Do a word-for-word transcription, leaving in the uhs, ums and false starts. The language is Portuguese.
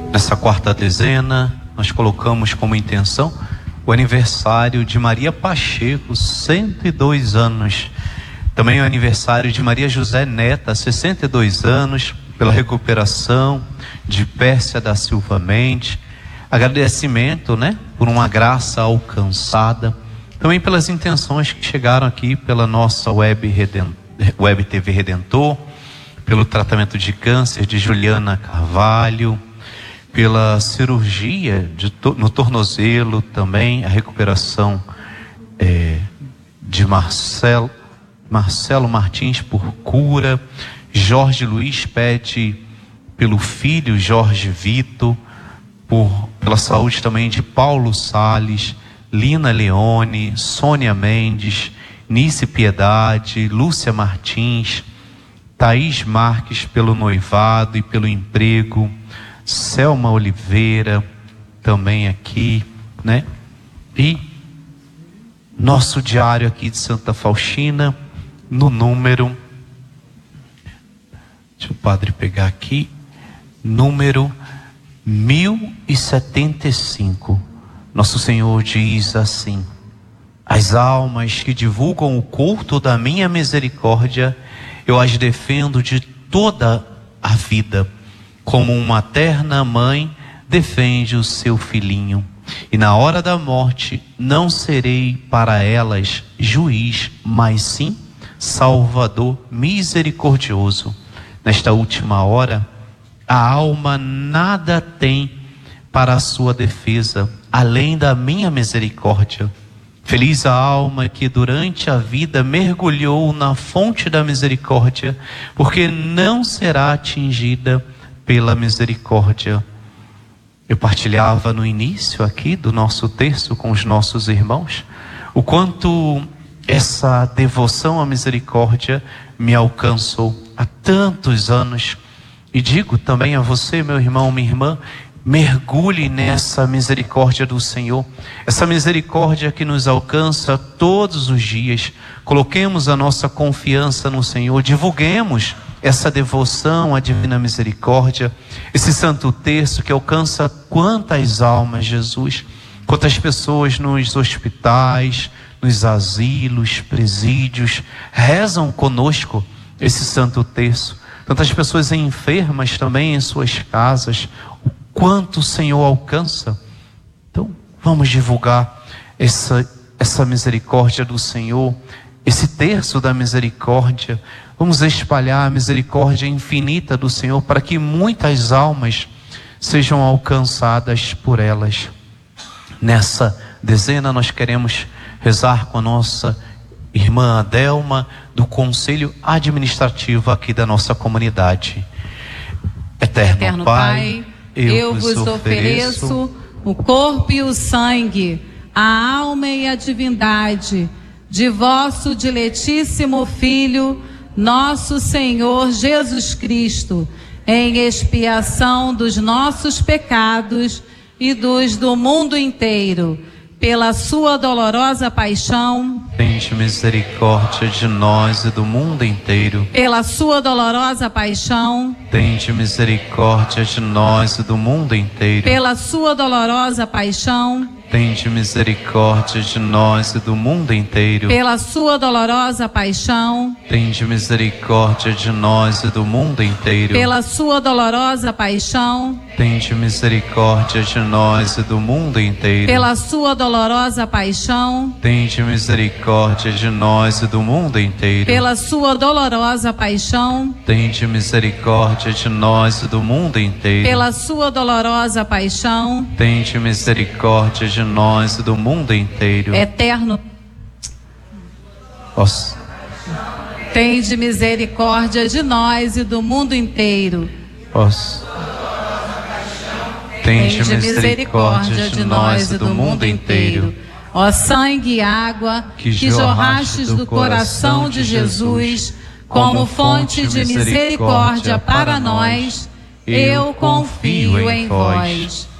Nessa quarta dezena, nós colocamos como intenção o aniversário de Maria Pacheco, cento e dois anos. Também o aniversário de Maria José Neta, sessenta e dois anos, pela recuperação de Pérsia da Silva Mendes. Agradecimento, né, por uma graça alcançada. Também pelas intenções que chegaram aqui pela nossa web, Redent... web T V Redentor, pelo tratamento de câncer de Juliana Carvalho, pela cirurgia de to... no tornozelo também, a recuperação é, de Marcelo, Marcelo Martins por cura. Jorge Luiz pede pelo filho Jorge Vitor, por, pela saúde também de Paulo Salles, Lina Leone, Sônia Mendes, Nice Piedade, Lúcia Martins, Thaís Marques pelo noivado e pelo emprego, Selma Oliveira também aqui, né? E nosso diário aqui de Santa Faustina, no número, deixa o padre pegar aqui, número mil e setenta e cinco. Nosso Senhor diz assim: as almas que divulgam o culto da minha misericórdia, eu as defendo de toda a vida, como uma terna mãe defende o seu filhinho. E na hora da morte não serei para elas juiz, mas sim Salvador misericordioso. Nesta última hora, a alma nada tem para a sua defesa, além da minha misericórdia. Feliz a alma que durante a vida mergulhou na fonte da misericórdia, porque não será atingida pela misericórdia. Eu partilhava no início aqui do nosso texto com os nossos irmãos, o quanto essa devoção à misericórdia me alcançou há tantos anos. E digo também a você, meu irmão, minha irmã, mergulhe nessa misericórdia do Senhor, essa misericórdia que nos alcança todos os dias. Coloquemos a nossa confiança no Senhor, divulguemos essa devoção à divina misericórdia, esse santo terço que alcança quantas almas, Jesus, quantas pessoas nos hospitais, nos asilos, presídios, rezam conosco esse santo terço. Tantas pessoas enfermas também em suas casas, o quanto o Senhor alcança. Então, vamos divulgar essa, essa misericórdia do Senhor, esse terço da misericórdia. Vamos espalhar a misericórdia infinita do Senhor, para que muitas almas sejam alcançadas por elas. Nessa dezena nós queremos rezar com a nossa irmã Adelma, do Conselho Administrativo aqui da nossa comunidade. Eterno, Eterno Pai, Pai, eu, eu vos ofereço, ofereço o corpo e o sangue, a alma e a divindade de vosso diletíssimo Filho, nosso Senhor Jesus Cristo, em expiação dos nossos pecados e dos do mundo inteiro. Pela sua dolorosa paixão, tende misericórdia de nós e do mundo inteiro. Pela sua dolorosa paixão, tende misericórdia de nós e do mundo inteiro. Pela sua dolorosa paixão, tende misericórdia de nós e do mundo inteiro. Pela sua dolorosa paixão, tende misericórdia de nós e do mundo inteiro. Pela sua dolorosa paixão, tende misericórdia de nós e do mundo inteiro. Pela sua dolorosa paixão, tende misericórdia de nós e do mundo inteiro. Pela sua dolorosa paixão, tende misericórdia de nós e do mundo inteiro. Pela sua dolorosa paixão, tende misericórdia de nós e do mundo inteiro. Eterno, Nossa. tende misericórdia de nós e do mundo inteiro. Nossa. Tende misericórdia de nós e do mundo inteiro. Ó sangue e água que jorrastes do coração de Jesus, como fonte de misericórdia para nós, eu confio em vós.